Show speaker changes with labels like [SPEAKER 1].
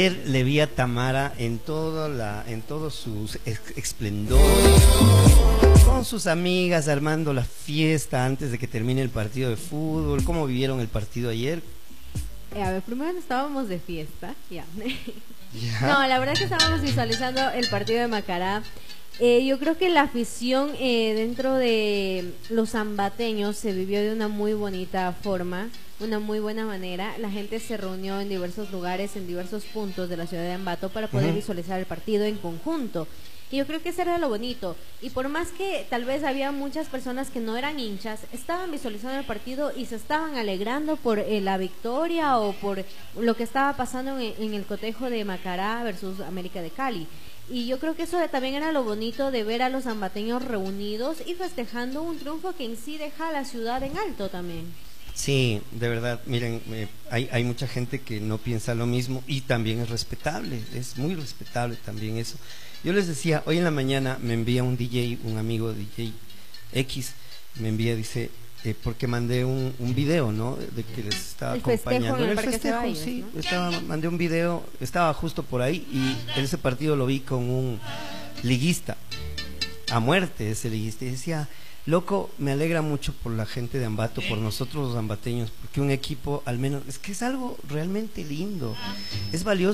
[SPEAKER 1] Le vi a Tamara en todo su esplendor, con sus amigas armando la fiesta antes de que termine el partido de fútbol. ¿Cómo vivieron el partido ayer?
[SPEAKER 2] A ver, primero estábamos de fiesta, ya.
[SPEAKER 1] ¿Ya?
[SPEAKER 2] No, la verdad es que estábamos visualizando el partido de Macará. Yo creo que la afición dentro de los ambateños se vivió de una muy bonita forma, una muy buena manera. La gente se reunió en diversos lugares, en diversos puntos de la ciudad de Ambato para poder visualizar el partido en conjunto. Y yo creo que eso era lo bonito. Y por más que tal vez había muchas personas que no eran hinchas, estaban visualizando el partido y se estaban alegrando por la victoria o por lo que estaba pasando en el cotejo de Macará versus América de Cali. Y yo creo que eso también era lo bonito de ver a los ambateños reunidos y festejando un triunfo que en sí deja a la ciudad en alto también.
[SPEAKER 1] Sí, de verdad, miren, hay mucha gente que no piensa lo mismo y también es respetable, es muy respetable también eso. Yo les decía, hoy en la mañana me envía un DJ, un amigo DJ X, me envía, dice, porque mandé un video, ¿no? De que les estaba acompañando.
[SPEAKER 2] En
[SPEAKER 1] el festejo,
[SPEAKER 2] Ceballos,
[SPEAKER 1] sí,
[SPEAKER 2] ¿no?
[SPEAKER 1] mandé un video, estaba justo por ahí y en ese partido lo vi con un liguista, a muerte ese liguista, y decía, loco, me alegra mucho por la gente de Ambato, por nosotros los ambateños, porque un equipo al menos, es que es algo realmente lindo, es valioso.